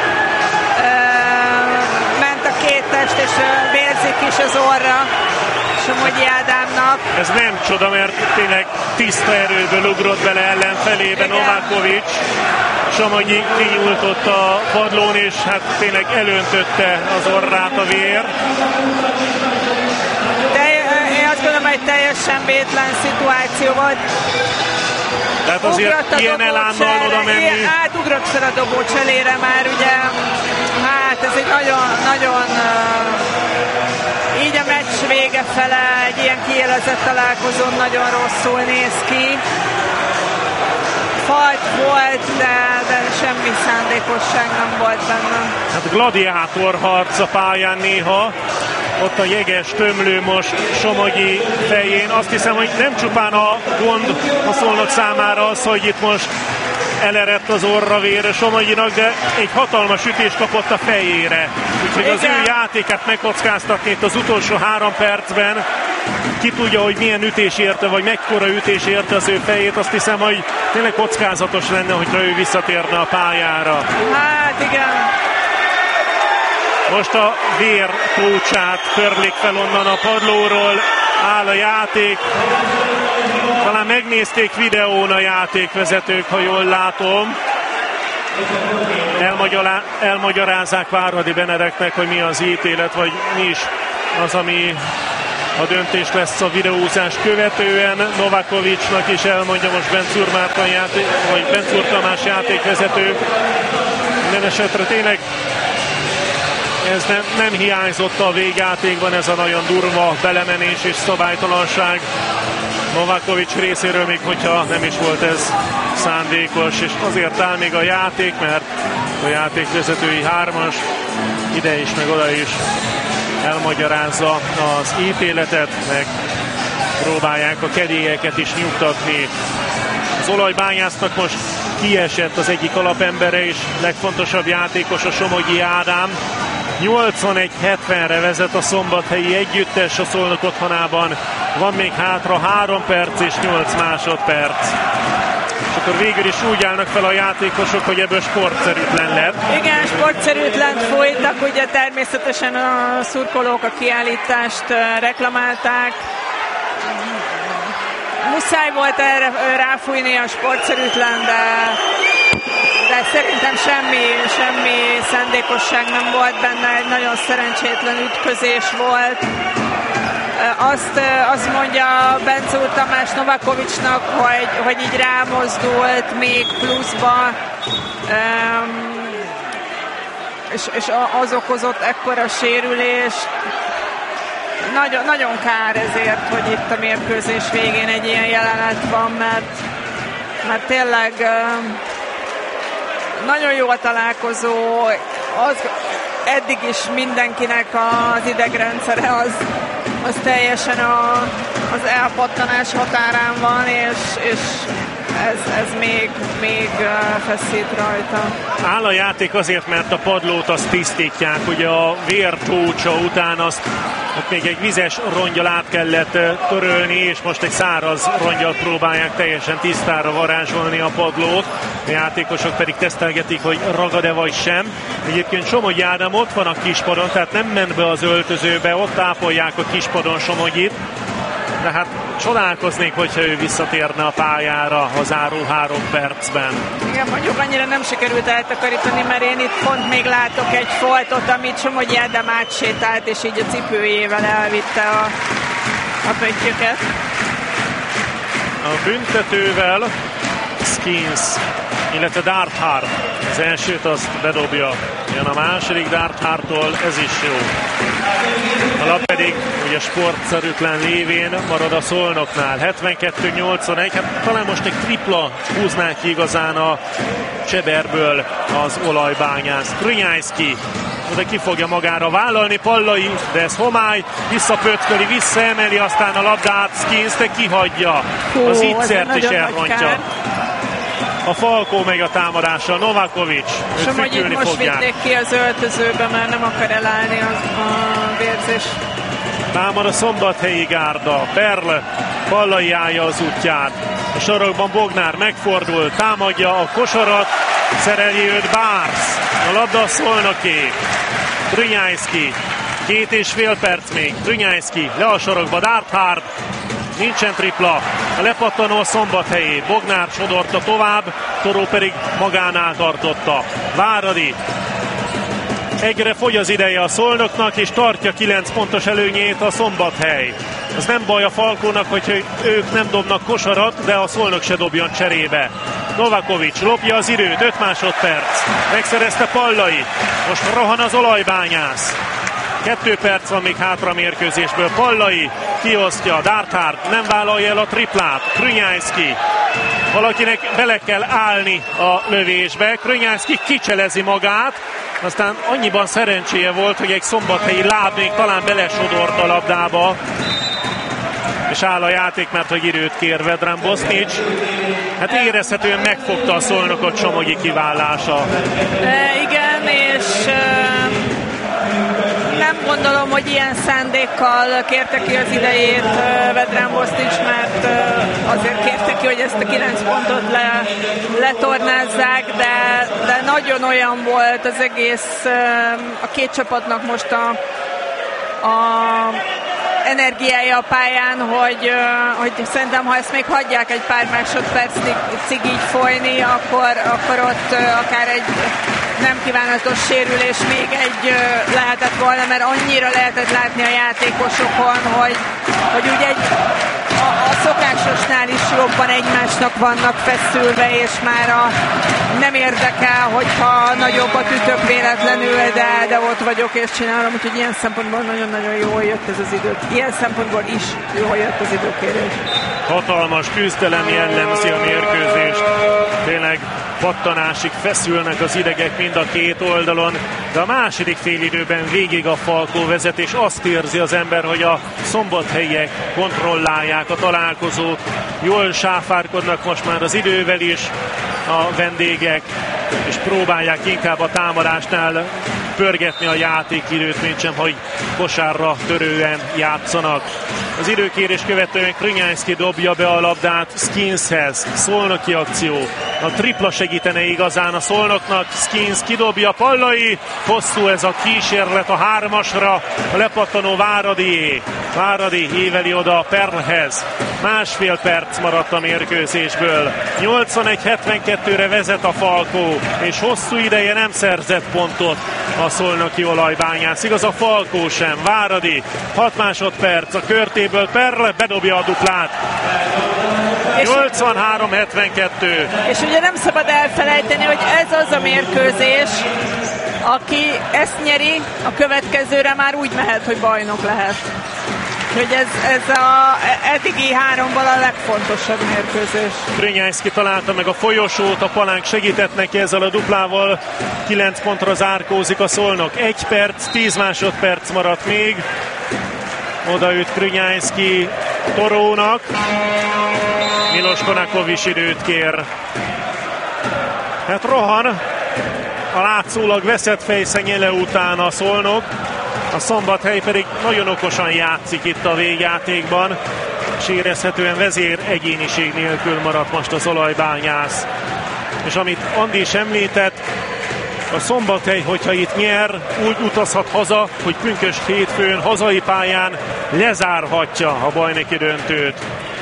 B: uh, ment a két test, és uh, vérzik is az orra Somogyi Ádámnak.
A: Ez nem csoda, mert tényleg tiszta erőből ugrott bele ellenfelébe Novakovics. Somogyi kinyújtott a padlón, és hát tényleg elöntötte az orrát a vér.
B: Azt gondolom, egy teljesen vétlen szituáció volt.
A: Tehát azért ilyen elánnal oda menni.
B: Hát ugrott fel a dobó cselére már, ugye. Hát ez egy nagyon, nagyon uh, így a meccs vége fele, egy ilyen kiélezett találkozón nagyon rosszul néz ki. Falt volt, de, de semmi szándékosság nem volt benne.
A: Hát gladiátor harc a pályán néha. Ott a jeges tömlő most Somogyi fején. Azt hiszem, hogy nem csupán a gond a Szolnok számára az, hogy itt most elerett az orra vére Somogyinak, de egy hatalmas ütés kapott a fejére. Úgyhogy az ő játékát megkockáztatni itt az utolsó három percben. Ki tudja, hogy milyen ütés érte, vagy mekkora ütés érte az ő fejét. Azt hiszem, hogy tényleg kockázatos lenne, hogyha ő visszatérne a pályára.
B: Hát igen.
A: Most a vér tócsát törlik fel onnan a padlóról. áll a játék. Talán megnézték videón a játékvezetők, ha jól látom. Elmagyará, elmagyarázzák Váradi Benedeknek, hogy mi az ítélet, vagy mi is az, ami a döntés lesz a videózás követően. Novakovicsnak is elmondja most Bencúr Márton játék, vagy Bencúr Tamás játékvezető. Minden esetre tényleg ez nem, nem hiányzott a végjátékban, ez a nagyon durva belemenés és szabálytalanság Novakovics részéről, még hogyha nem is volt ez szándékos, és azért áll még a játék, mert a játékvezetői hármas ide is, meg oda is elmagyarázza az ítéletet, meg próbálják a kedélyeket is nyugtatni. Az Olajbányásznak most kiesett az egyik alapembere és legfontosabb játékos, a Somogyi Ádám. nyolcvanegy hetvenre vezet a szombathelyi együttes a Szolnok otthonában. Van még hátra három perc és nyolc másodperc. És akkor végül is úgy állnak fel a játékosok, hogy ebből sportszerűtlen lett.
B: Igen, sportszerűtlen folytak, ugye természetesen a szurkolók a kiállítást reklamálták. Muszáj volt erre ráfújni a sportszerűtlen, de, de szerintem semmi, semmi szándékosság nem volt benne, egy nagyon szerencsétlen ütközés volt. Azt, azt mondja Bencúr Tamás Novakovicsnak, hogy, hogy így rámozdult még pluszba, és, és az okozott ekkora sérülést. Nagyon, nagyon kár ezért, hogy itt a mérkőzés végén egy ilyen jelenet van, mert, mert tényleg nagyon jó a találkozó, az, eddig is mindenkinek az idegrendszere az, az teljesen a, az elpattanás határán van, és, és ez, ez még, még feszít rajta.
A: Áll a játék azért, mert a padlót azt tisztítják, ugye a vértócsa után azt ott még egy vizes rongyal át kellett törölni, és most egy száraz rongyal próbálják teljesen tisztára varázsolni a padlót. A játékosok pedig tesztelgetik, hogy ragad-e vagy sem. Egyébként Somogyi Ádám ott van a kispadon, tehát nem ment be az öltözőbe, ott ápolják a kispadon Somogyit. De hát csodálkoznék, hogyha ő visszatérne a pályára a záró három percben.
B: Igen, mondjuk annyira nem sikerült eltakarítani, mert én itt pont még látok egy foltot, amit Somogyi Ádám átsétált, és így a cipőjével elvitte a, a pöttyöket.
A: A büntetővel Skins, illetve Darthard. Az elsőt azt bedobja. Jön a második Darthardtól, ez is jó. A lap pedig ugye sportszerűtlen lévén marad a Szolnoknál. hetvenkettő nyolcvanegy, hát talán most egy tripla húzná ki igazán a Cseberből az Olajbányász. Krünyájszki oda ki fogja magára vállalni, Pallai, de ez homály, visszapötköli, visszaemeli, aztán a labdát Skins, de kihagyja. Az ígyszert is elrontja. A Falkó meg a támadással, Novakovics.
B: Somogyi most fogják. Vitték ki az öltözőbe, mert nem akar elállni a, a vérzés.
A: Támad a szombathelyi gárda, Perl, Pallai állja az útját. A sarokban Bognár megfordul, támadja a kosarat, szereli őt Bársz. A labda a Szolnoké. Krünyájszki, két és fél perc még. Krünyájszki le a sarokba, Darthard. Nincsen tripla, a lepattanó a Szombathelyé, Bognár sodorta tovább, Toró pedig magánál tartotta. Váradi. Egyre fogy az ideje a Szolnoknak, és tartja kilenc pontos előnyét a Szombathely. Ez nem baj a Falkónak, hogy ők nem dobnak kosarat, de a Szolnok se dobjon cserébe. Novakovics lopja az időt, öt másodperc. Megszerezte Pallai, most rohan az Olajbányász. Kettő perc van még hátra a mérkőzésből. Pallai kiosztja, Darthard nem vállalja el a triplát. Krünyájszki. Valakinek bele kell állni a lövésbe. Krünyájszki kicselezi magát. Aztán annyiban szerencséje volt, hogy egy szombathelyi láb még talán belesodort a labdába. És áll a játék, mert hogy időt kér Vedran Bosnic. Hát érezhetően megfogta a Szolnokot Somogyi kiválása.
B: E, igen, és... Uh... Nem gondolom, hogy ilyen szándékkal kérte ki az idejét Vedran Bosnic, mert azért kérte ki, hogy ezt a kilenc pontot le, letornázzák, de, de nagyon olyan volt az egész, a két csapatnak most a, a energiája a pályán, hogy, hogy szerintem, ha ezt még hagyják egy pár másodpercig így folyni, akkor, akkor ott akár egy nem kívánatos sérülés még egy lehetett volna, mert annyira lehetett látni a játékosokon, hogy, hogy ugye egy, a, a szokásosnál is jobban egymásnak vannak feszülve, és már a, nem érdekel, hogyha nagyobb a tütök véletlenül, de, de ott vagyok és csinálom, úgyhogy ilyen szempontból nagyon-nagyon jól jött ez az idő. Ilyen szempontból is jól jött az időkérés.
A: Hatalmas küzdelem jellemzi a mérkőzést. Tényleg pattanásig feszülnek az idegek mind a két oldalon, de a második félidőben végig a Falkó vezet, és azt érzi az ember, hogy a szombathelyiek kontrollálják a találkozót. Jól sáfárkodnak most már az idővel is a vendégek, és próbálják inkább a támadásnál pörgetni a játékidőt, mint sem, hogy kosárra törően játszanak. Az időkérés követően Krnyánszky dobja be a labdát Skinshez. Szolnoki akció. A tripla segítene igazán a Szolnoknak. Skins kidobja, Pallai. Hosszú ez a kísérlet a hármasra. A lepattanó Váradié. Váradi éveli oda Perlhez. Másfél perc maradt a mérkőzésből. nyolcvanegy hetvenkettőre vezet a Falkó, és hosszú ideje nem szerzett pontot a szolnoki olajbányász. Igaz, a Falkó sem. Váradi, hat másodperc a körtéből, Perle bedobja a duplát. nyolcvanhárom hetvenkettő.
B: És ugye nem szabad elfelejteni, hogy ez az a mérkőzés, aki ezt nyeri, a következőre már úgy mehet, hogy bajnok lehet. Hogy ez, ez a eddigi háromból a legfontosabb mérkőzés.
A: Krnyánszky találta meg a folyosót, a Palánk segített neki ezzel a duplával. kilenc pontra zárkózik a Szolnok. egy perc, tíz másodperc maradt még. Odaüt Krnyánszky Torónak. Milos Konakovics időt kér. Hát rohan a látszólag veszett fejszenyele után a Szolnok. A Szombathely pedig nagyon okosan játszik itt a végjátékban, és érezhetően vezér egyéniség nélkül maradt most az olajbányász. És amit Andi is említett, a Szombathely, hogyha itt nyer, úgy utazhat haza, hogy pünkösd hétfőn hazai pályán lezárhatja a bajnoki döntőt.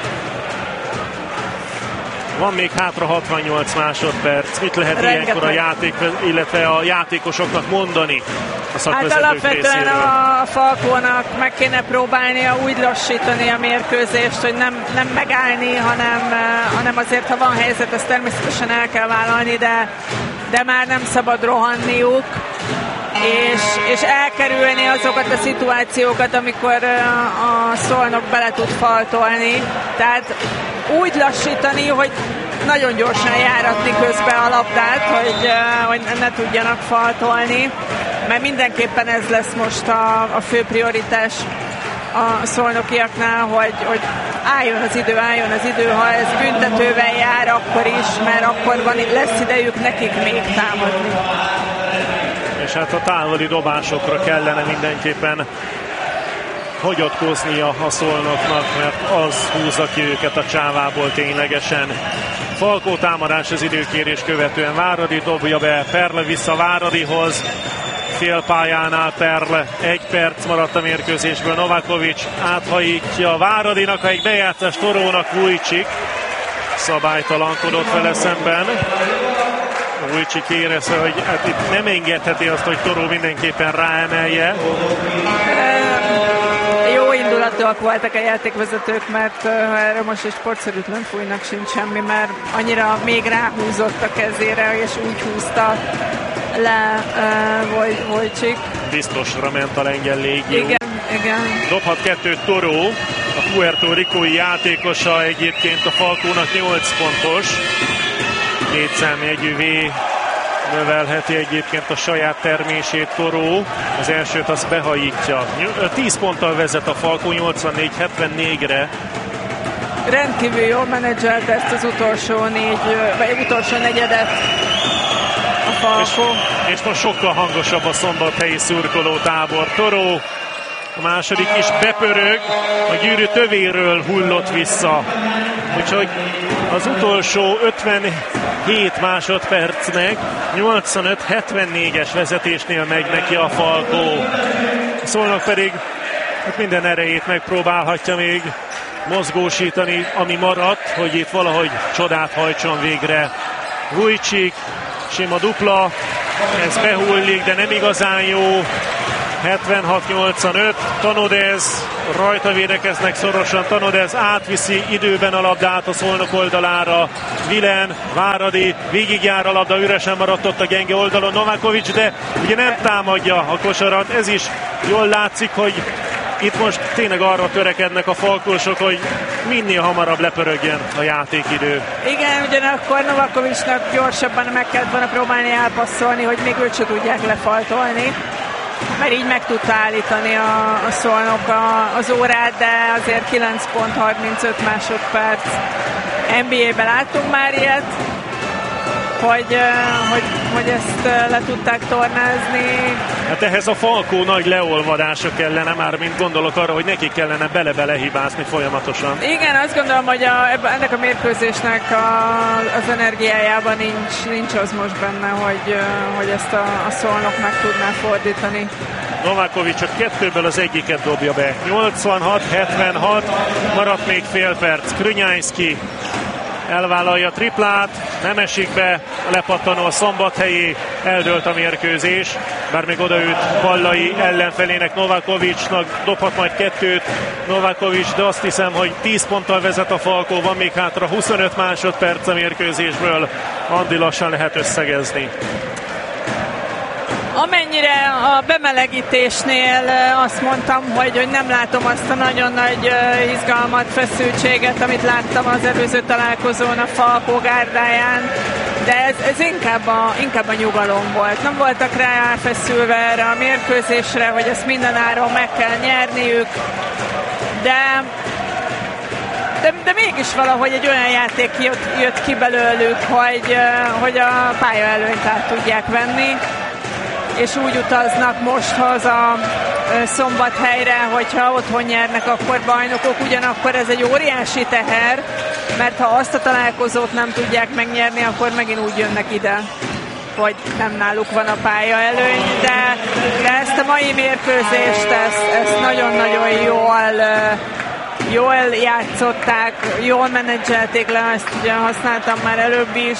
A: Van még hátra hatvannyolc másodperc. Mit lehet rengeteg ilyenkor a játék, illetve a játékosoknak mondani a szakvezetők
B: hát alapvetően
A: részéről?
B: A Falkónak meg kéne próbálnia úgy lassítani a mérkőzést, hogy nem, nem megállni, hanem, hanem azért, ha van helyzet, ezt természetesen el kell vállalni, de, de már nem szabad rohanniuk, és, és elkerülni azokat a szituációkat, amikor a Szolnok bele tud faltolni. Tehát úgy lassítani, hogy nagyon gyorsan járatni közben a labdát, hogy, hogy ne tudjanak faltolni, mert mindenképpen ez lesz most a, a fő prioritás a szolnokiaknál, hogy, hogy álljon az idő, álljon az idő, ha ez büntetővel jár, akkor is, mert akkor van, lesz idejük nekik még támadni.
A: És hát a távoli dobásokra kellene mindenképpen hagyatkoznia a Szolnoknak, mert az húzza ki őket a csávából ténylegesen. Falkó támadás az időkérés követően, Váradi dobja be, Perle vissza Váradihoz, félpályánál Perle, egy perc maradt a mérkőzésből, Novakovics áthajítja Váradinak, egy bejátszás Torónak, Vujcsik szabálytalankodott vele szemben. Vujcsik érezte, hogy hát itt nem engedheti azt, hogy Toró mindenképpen ráemelje.
B: Jó indulatúak voltak a játékvezetők, mert ha erre most egy sportszerűtlen fújnak, sincs semmi, mert annyira még ráhúzott a kezére, és úgy húzta le uh, Vujcsik.
A: Biztosra ment a lengyel légió.
B: Igen, igen.
A: Dobhat kettőt Toró, a Puerto Ricói játékosa egyébként a Falkónak nyolc pontos. Négyszámjegyűvé növelheti egyébként a saját termését Toró. Az elsőt azt behajítja. tíz ponttal vezet a Falkó nyolcvannégy hetvennégyre.
B: Rendkívül jól menedzselt ezt az utolsó négy, vagy utolsó negyedet a Falkó.
A: És, és most sokkal hangosabb a szombathelyi szurkoló tábor. Toró a második is bepörög, a gyűrű tövéről hullott vissza. Úgyhogy az utolsó ötvenhét másodpercnek nyolcvanöt hetvennégyes vezetésnél megy neki a Falkó. Szolnok pedig Hát minden erejét megpróbálhatja még mozgósítani, ami maradt, hogy itt valahogy csodát hajtson végre. Vujicic, sima dupla, ez behullik, de nem igazán jó. hetvenhat nyolcvanöt, Tanodez, rajta védekeznek szorosan, Tanodez átviszi időben a labdát a Szolnok oldalára, Vilen, Váradi, végigjár a labda, üresen maradt ott a gyenge oldalon Novakovic, de ugye nem támadja a kosarat, ez is jól látszik, hogy itt most tényleg arra törekednek a falkósok, hogy minél hamarabb lepörögjön a játékidő.
B: Igen, ugyanakkor Novakovicnak gyorsabban meg kellett volna próbálni elpasszolni, hogy még őt se tudják lefaltolni, mert így meg tudta állítani a, a Szolnok a, az órát, de azért kilenc pont harmincöt másodperc. en bé á-ben láttunk már ilyet, hogy, hogy, hogy ezt le tudták tornázni.
A: Hát ehhez a Falkó nagy leolvadása kellene, már mint gondolok arra, hogy neki kellene bele-bele hibázni folyamatosan.
B: Igen, azt gondolom, hogy a, ennek a mérkőzésnek a, az energiájában nincs, nincs az most benne, hogy, hogy ezt a, a Szolnok meg tudná fordítani.
A: Novakovic csak kettőből az egyiket dobja be. nyolcvanhat hetvenhat, maradt még fél perc. Krünyánszky elvállalja a triplát, nem esik be, a lepattanó a Szombathelyé, eldőlt a mérkőzés, bár még odaüt Ballai ellenfelének, Novakovicnak, dobhat majd kettőt Novakovic, de azt hiszem, hogy tíz ponttal vezet a Falkó, van még hátra huszonöt másodperc a mérkőzésből, Andi lassan lehet összegezni.
B: Amennyire a bemelegítésnél azt mondtam, hogy, hogy nem látom azt a nagyon nagy izgalmat, feszültséget, amit láttam az előző találkozón a Falkó gárdáján, de ez, ez inkább, a, inkább a nyugalom volt. Nem voltak rá elfeszülve erre a mérkőzésre, hogy ezt mindenáron meg kell nyerniük, de, de, de mégis valahogy egy olyan játék jött, jött ki belőlük, hogy, hogy a pálya előnyt át tudják venni, és úgy utaznak most haza Szombathelyre, hogyha otthon nyernek, akkor bajnokok, ugyanakkor ez egy óriási teher, mert ha azt a találkozót nem tudják megnyerni, akkor megint úgy jönnek ide, hogy nem náluk van a pálya előny, de, de ezt a mai mérkőzést, ezt, ezt nagyon-nagyon jól, jól játszották, jól menedzselték le, ezt ugye használtam már előbb is.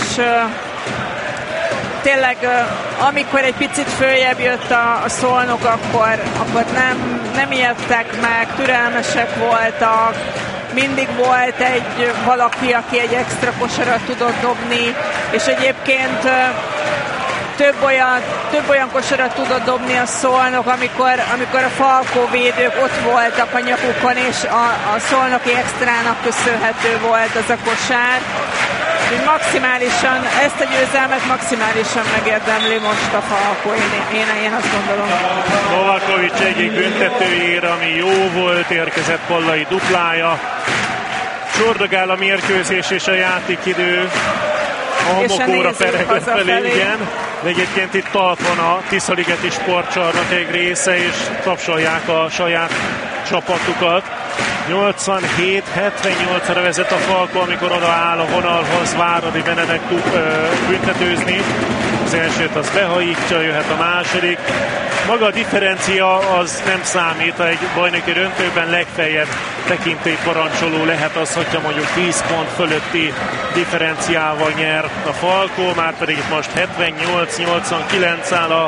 B: Tényleg, amikor egy picit följebb jött a, a Szolnok, akkor, akkor nem, nem ijedtek meg, türelmesek voltak, mindig volt egy valaki, aki egy extra kosarat tudott dobni, és egyébként több olyan, több olyan kosarat tudott dobni a Szolnok, amikor, amikor a Falkó védők ott voltak a nyakukon, és a, a szolnoki extrának köszönhető volt az a kosár. Úgy maximálisan, ezt a győzelmet maximálisan megérdemli most a Falkó, én, én, én azt gondolom.
A: Novakovic egyik büntetőjére, ami jó volt, érkezett Ballai duplája. Csordogál a mérkőzés és a játékidő. A homokóra peregett felé, igen. De egyébként itt talpon a Tiszaligeti sportcsarnok egy része, és tapsolják a saját csapatukat. nyolcvanhét hetvennyolcra vezet a Falkó, amikor oda áll a vonalhoz Váradi Benedek büntetőzni. Az elsőt az behajítja, jöhet a második. Maga a differencia az nem számít, egy bajnoki döntőben legfeljebb tekintélyparancsoló lehet az, hogyha mondjuk tíz pont fölötti differenciával nyer a Falkó, már pedig most hetvennyolc nyolcvankilenc áll a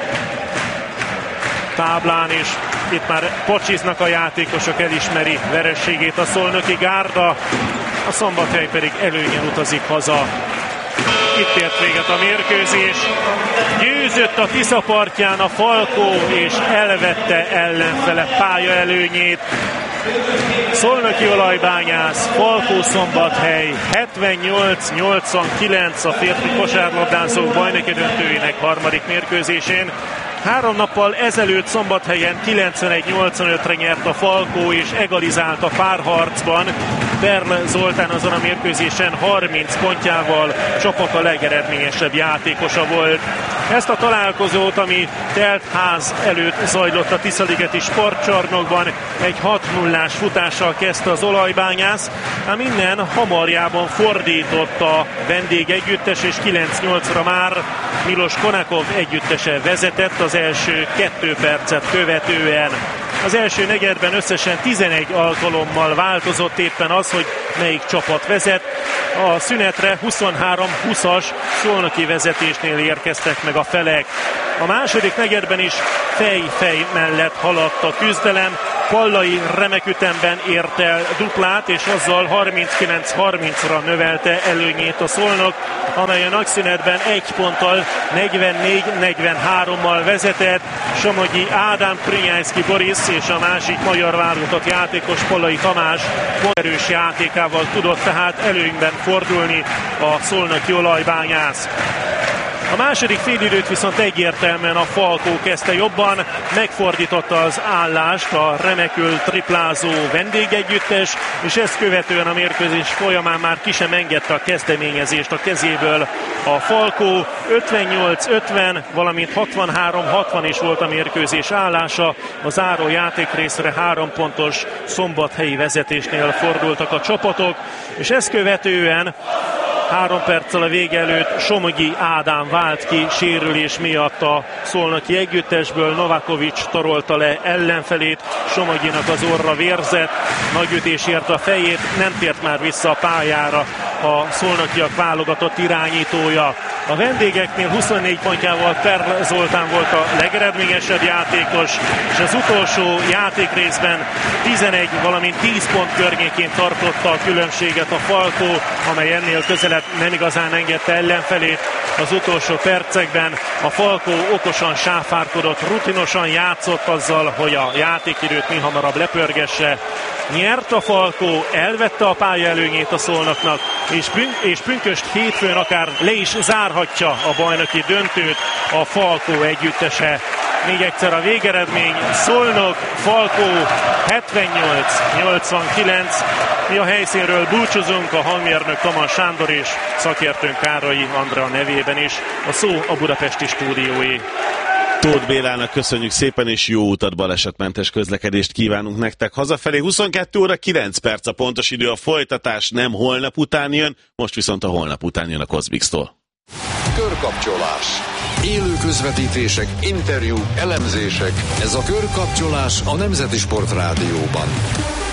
A: táblán, és itt már pocsiznak a játékosok, elismeri vereségét a szolnoki gárda, a Szombathely pedig előnyen utazik haza. Itt ért véget a mérkőzés. Győzött a Tisza partján a Falkó, és elvette ellenfele pálya előnyét. Szolnoki Olajbányász, Falkó Szombathely hetvennyolc nyolcvankilenc a férfi kosárlabdázók bajnoki döntőjének harmadik mérkőzésén. Három nappal ezelőtt Szombathelyen kilencvenegy nyolcvanötre nyert a Falkó, és egalizált a párharcban. Berl Zoltán azon a mérkőzésen harminc pontjával csapata legeredményesebb játékosa volt. Ezt a találkozót, ami telt ház előtt zajlott a Tiszaligeti sportcsarnokban, egy hat nullás futással kezdte az Olajbányász, ám innen hamarjában fordított a vendég együttes, és kilenc nyolcra már Milos Konakov együttese vezetett az első kettő percet követően. Az első negyedben összesen tizenegy alkalommal változott éppen az, hogy melyik csapat vezet. A szünetre huszonhárom húszas szolnoki vezetésnél érkeztek meg a felek. A második negyedben is fej-fej mellett haladt a küzdelem. Pallai remek ütemben ért el duplát, és azzal harminckilenc harmincra növelte előnyét a Szolnok, amely a nagyszünetben egy ponttal negyvennégy negyvenhárommal vezetett. Somogyi Ádám, Prinyászki Boris és a másik magyar válogatott játékos Pallai Tamás erős játékával tudott tehát előnyben fordulni a szolnoki olajbányász. A második félidőt viszont egyértelműen a Falkó kezdte jobban, megfordította az állást a remekül triplázó vendégegyüttes, és ezt követően a mérkőzés folyamán már ki sem engedte a kezdeményezést a kezéből a Falkó. ötvennyolc ötven, valamint hatvanhárom hatvan is volt a mérkőzés állása. A záró játékrészre három pontos szombathelyi vezetésnél fordultak a csapatok, és ezt követően három perccel a vége előtt Somogyi Ádám vált ki sérülés miatt a szolnoki együttesből. Novakovics torolta le ellenfelét, Somogyinak az orra vérzett, nagy ütés érte a fejét, nem tért már vissza a pályára a szolnokiak válogatott irányítója. A vendégeknél huszonnégy pontjával Perl Zoltán volt a legeredményesebb játékos, és az utolsó játékrészben tizenegy, valamint tíz pont környékén tartotta a különbséget a Falkó, amely ennél közelebb nem igazán engedte ellenfelét. Az utolsó percekben a Falkó okosan sáfárkodott, rutinosan játszott azzal, hogy a játékidőt mi hamarabb lepörgesse. Nyert a Falkó, elvette a pályaelőnyét a Szolnoknak, és, pün- és pünköst hétfőn akár le is zárhatja a bajnoki döntőt a Falkó együttese. Még egyszer a végeredmény: Szolnok, Falkó hetvennyolc nyolcvankilenc. Mi a helyszínről búcsúzunk, a hangmérnök Taman Sándor és szakértőnk Károlyi Andrea nevében is. A szó a budapesti stúdióé.
C: Tóth Bélának köszönjük szépen, és jó utat, balesetmentes közlekedést kívánunk nektek hazafelé. huszonkettő óra kilenc perc a pontos idő, a folytatás nem holnap után jön, most viszont a holnap után jön a Kozmix-tól.
D: Körkapcsolás. Élő közvetítések, interjú, elemzések. Ez a Körkapcsolás a Nemzeti Sport Rádióban.